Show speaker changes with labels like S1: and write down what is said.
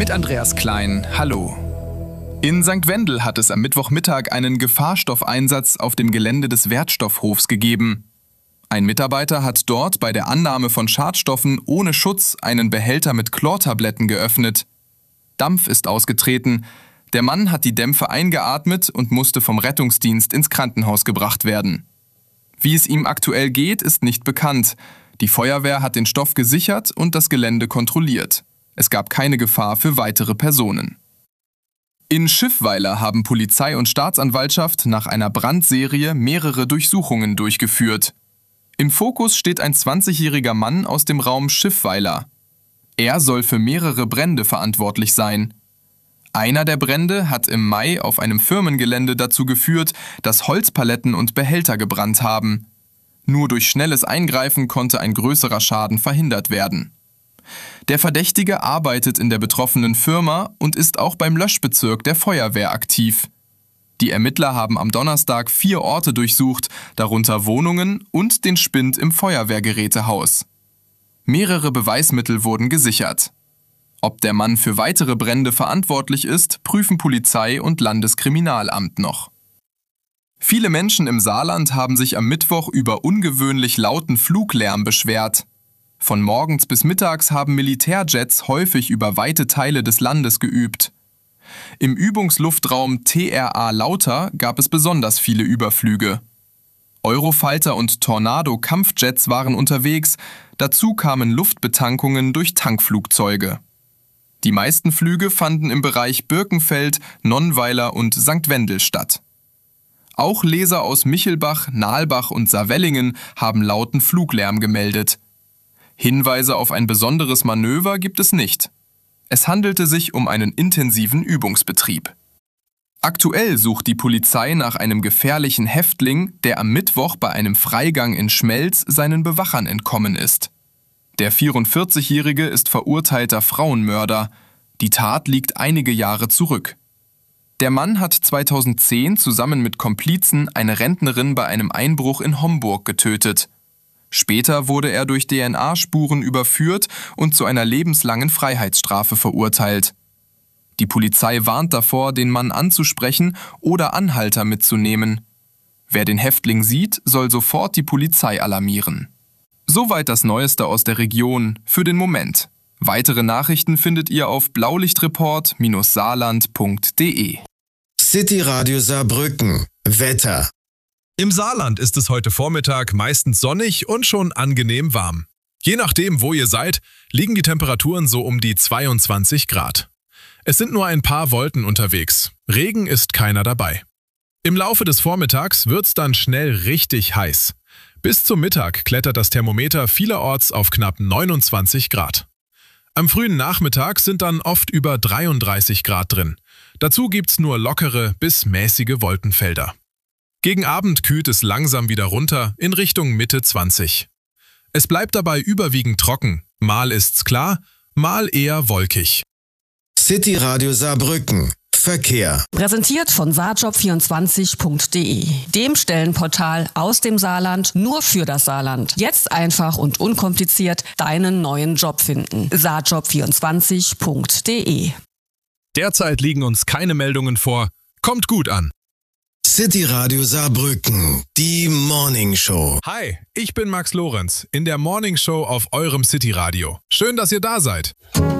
S1: Mit Andreas Klein, hallo. In St. Wendel hat es am Mittwochmittag einen Gefahrstoffeinsatz auf dem Gelände des Wertstoffhofs gegeben. Ein Mitarbeiter hat dort bei der Annahme von Schadstoffen ohne Schutz einen Behälter mit Chlortabletten geöffnet. Dampf ist ausgetreten. Der Mann hat die Dämpfe eingeatmet und musste vom Rettungsdienst ins Krankenhaus gebracht werden. Wie es ihm aktuell geht, ist nicht bekannt. Die Feuerwehr hat den Stoff gesichert und das Gelände kontrolliert. Es gab keine Gefahr für weitere Personen. In Schiffweiler haben Polizei und Staatsanwaltschaft nach einer Brandserie mehrere Durchsuchungen durchgeführt. Im Fokus steht ein 20-jähriger Mann aus dem Raum Schiffweiler. Er soll für mehrere Brände verantwortlich sein. Einer der Brände hat im Mai auf einem Firmengelände dazu geführt, dass Holzpaletten und Behälter gebrannt haben. Nur durch schnelles Eingreifen konnte ein größerer Schaden verhindert werden. Der Verdächtige arbeitet in der betroffenen Firma und ist auch beim Löschbezirk der Feuerwehr aktiv. Die Ermittler haben am Donnerstag 4 Orte durchsucht, darunter Wohnungen und den Spind im Feuerwehrgerätehaus. Mehrere Beweismittel wurden gesichert. Ob der Mann für weitere Brände verantwortlich ist, prüfen Polizei und Landeskriminalamt noch. Viele Menschen im Saarland haben sich am Mittwoch über ungewöhnlich lauten Fluglärm beschwert. Von morgens bis mittags haben Militärjets häufig über weite Teile des Landes geübt. Im Übungsluftraum TRA Lauter gab es besonders viele Überflüge. Eurofighter und Tornado-Kampfjets waren unterwegs, dazu kamen Luftbetankungen durch Tankflugzeuge. Die meisten Flüge fanden im Bereich Birkenfeld, Nonnweiler und St. Wendel statt. Auch Leser aus Michelbach, Nalbach und Saarwellingen haben lauten Fluglärm gemeldet. Hinweise auf ein besonderes Manöver gibt es nicht. Es handelte sich um einen intensiven Übungsbetrieb. Aktuell sucht die Polizei nach einem gefährlichen Häftling, der am Mittwoch bei einem Freigang in Schmelz seinen Bewachern entkommen ist. Der 44-Jährige ist verurteilter Frauenmörder. Die Tat liegt einige Jahre zurück. Der Mann hat 2010 zusammen mit Komplizen eine Rentnerin bei einem Einbruch in Homburg getötet. Später wurde er durch DNA-Spuren überführt und zu einer lebenslangen Freiheitsstrafe verurteilt. Die Polizei warnt davor, den Mann anzusprechen oder Anhalter mitzunehmen. Wer den Häftling sieht, soll sofort die Polizei alarmieren. Soweit das Neueste aus der Region für den Moment. Weitere Nachrichten findet ihr auf blaulichtreport-saarland.de.
S2: City Radio Saarbrücken. Wetter.
S3: Im Saarland ist es heute Vormittag meistens sonnig und schon angenehm warm. Je nachdem, wo ihr seid, liegen die Temperaturen so um die 22 Grad. Es sind nur ein paar Wolken unterwegs. Regen ist keiner dabei. Im Laufe des Vormittags wird's dann schnell richtig heiß. Bis zum Mittag klettert das Thermometer vielerorts auf knapp 29 Grad. Am frühen Nachmittag sind dann oft über 33 Grad drin. Dazu gibt's nur lockere bis mäßige Wolkenfelder. Gegen Abend kühlt es langsam wieder runter in Richtung Mitte 20. Es bleibt dabei überwiegend trocken. Mal ist's klar, mal eher wolkig.
S2: City Radio Saarbrücken. Verkehr.
S4: Präsentiert von saarjob24.de, dem Stellenportal aus dem Saarland nur für das Saarland. Jetzt einfach und unkompliziert deinen neuen Job finden. saarjob24.de.
S3: Derzeit liegen uns keine Meldungen vor. Kommt gut an.
S2: City Radio Saarbrücken, die Morning Show.
S3: Hi, ich bin Max Lorenz in der Morning Show auf eurem City Radio. Schön, dass ihr da seid.